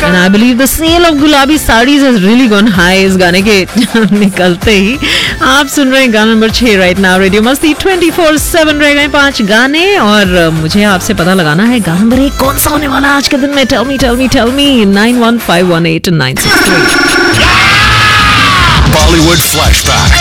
And I believe the sale of गुलाबी saris has really gone high इस गाने के निकलते ही. आप सुन रहे हैं गाना नंबर 6 राइट नाउ रेडियो मस्ती 24/7 रह गए 5 गाने और मुझे आपसे पता लगाना है गाना नंबर 1 कौन सा होने वाला आज के दिन में. Tell me 91518963. Bollywood Flashback.